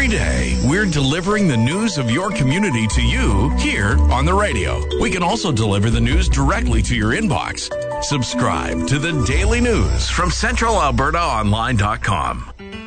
Every day, we're delivering the news of your community to you here on the radio. We can also deliver the news directly to your inbox. Subscribe to the Daily News from CentralAlbertaOnline.com.